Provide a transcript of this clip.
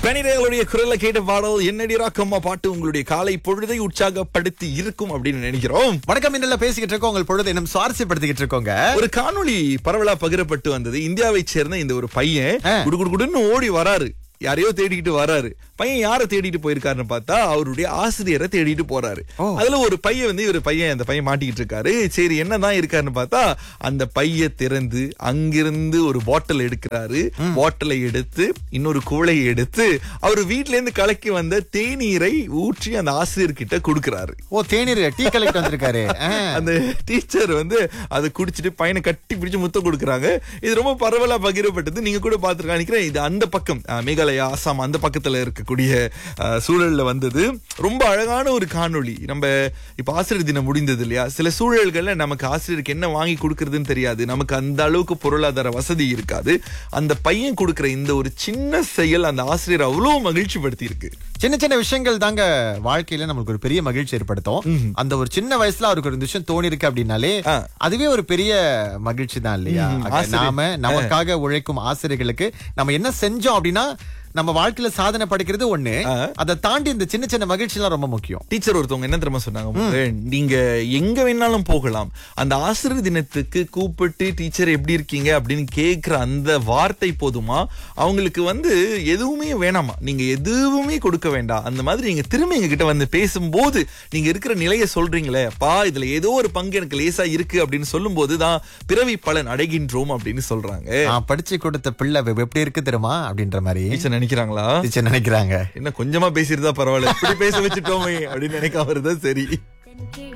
கணிதங்களுடைய குரல்ல கேட்ட பாடல் என்னடி ராக்கம்மா பாட்டு உங்களுடைய காலை பொழுதை உற்சாகப்படுத்தி இருக்கும் அப்படின்னு நினைக்கிறோம். வணக்கம், இன்னும் பேசிக்கிட்டு இருக்கோம். உங்கள் பொழுது இன்னும் சுவாரஸ்யப்படுத்திக்கிட்டு இருக்கோங்க. ஒரு காணொளி பரவலா பகிரப்பட்டு வந்தது. இந்தியாவை சேர்ந்த இந்த ஒரு பையன் குடுகுடுன்னு ஓடி வராரு, யாரையோ தேடிக்கிட்டு வராரு. பையன் யாரை தேடிட்டு போயிருக்காருன்னு பார்த்தா அவருடைய ஆசிரியரை தேடிட்டு போறாரு. அதுல ஒரு பையன் அந்த பையன் மாட்டிக்கிட்டு இருக்காரு. சரி, என்னதான் இருக்காருன்னு பார்த்தா அந்த பைய திறந்து அங்கிருந்து ஒரு பாட்டில் எடுக்கிறாரு. பாட்டிலை எடுத்து இன்னொரு குவளையை எடுத்து அவர் வீட்டுல இருந்து கலக்கி வந்த தேநீரை ஊற்றி அந்த ஆசிரியர் கிட்ட கொடுக்கிறாரு. தேநீர் டீ கலெக்ட் வந்திருக்காரு. அந்த டீச்சர் அதை குடிச்சிட்டு பையனை கட்டி பிடிச்சு முத்தம் கொடுக்குறாங்க. இது ரொம்ப பரவலா பகிரப்பட்டது. நீங்க கூட பாத்துருக்கா நினைக்கிறேன். இது அந்த பக்கம் மேகாலயா, ஆசாம் அந்த பக்கத்துல இருக்கக்கூடிய சூழல்ல வந்தது. ரொம்ப அழகான ஒரு காணொளி. நம்ம இப்ப ஆசிரியர் தினம் முடிந்தது இல்லையா? சில சூழல்கள்ல நமக்கு ஆசிரியருக்கு என்ன வாங்கி கொடுக்கறதுன்னு தெரியாது. நமக்கு அந்த அளவுக்கு பொருளாதார வசதி இருக்காது. அந்த பையன் கொடுக்கிற இந்த ஒரு சின்ன செயல் அந்த ஆசிரியர் அவ்வளவு மகிழ்ச்சி படுத்தி இருக்கு. சின்ன சின்ன விஷயங்கள் தாங்க வாழ்க்கையில நமக்கு ஒரு பெரிய மகிழ்ச்சி ஏற்படுத்தும். அந்த ஒரு சின்ன வயசுல அவருக்கு ஒரு விஷயம் தோணி இருக்கு அப்படின்னாலே அதுவே ஒரு பெரிய மகிழ்ச்சி தான் இல்லையா? நாம நமக்காக உழைக்கும் ஆசிரியர்களுக்கு நம்ம என்ன செஞ்சோம் அப்படின்னா நம்ம வாழ்க்கையில சாதனை படைக்கிறது ஒண்ணு, அதை தாண்டி இந்த சின்ன சின்ன மகிழ்ச்சி எல்லாம் ரொம்ப முக்கியம். டீச்சர் ஒருத்தவங்க என்ன தெரியுமா சொன்னாங்க, நீங்க எங்க வேணாலும் போகலாம், அந்த ஆசிரியர் தினத்துக்கு கூப்பிட்டு டீச்சர் எப்படி இருக்கீங்க அப்படின்னு கேக்குற அந்த வார்த்தை போதுமா, அவங்களுக்கு எதுவுமே வேணாமா, நீங்க எதுவுமே கொடுக்க வேண்டாம். அந்த மாதிரி நீங்க திரும்ப எங்க கிட்ட வந்து பேசும்போது நீங்க இருக்கிற நிலையை சொல்றீங்களே, அப்பா இதுல ஏதோ ஒரு பங்கு எனக்கு லேசா இருக்கு அப்படின்னு சொல்லும் போதுதான் பிறவி பலன் அடைகின்றோம் அப்படின்னு சொல்றாங்க. படிச்சு கொடுத்த பிள்ளை எப்படி இருக்கு தெரியுமா அப்படின்ற மாதிரி நினைக்கிறாங்களா? நினைக்கிறாங்க. என்ன கொஞ்சமா பேசிருந்தா பரவாயில்ல, இப்படி பேச வச்சுட்டோமே அப்படின்னு நினைக்காம இருந்தா சரி.